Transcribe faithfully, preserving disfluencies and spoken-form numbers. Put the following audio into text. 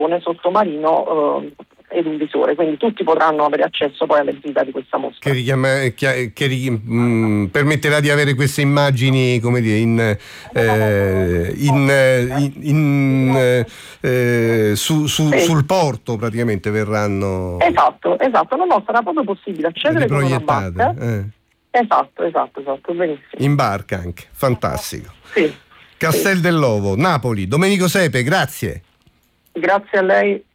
sottomarino eh, ed un visore, quindi tutti potranno avere accesso poi alle visita di questa mostra. Che, richiama, che, che mh, permetterà di avere queste immagini, come dire, in, eh, in, in, in eh, su, su, sì. sul porto praticamente verranno. Esatto, esatto, no, no, sarà proprio possibile accedere con una barca. Eh. Esatto, esatto, esatto, benissimo. In barca anche, fantastico. Sì. Castel sì. dell'Ovo, Napoli, Domenico Sepe, grazie. Grazie a lei.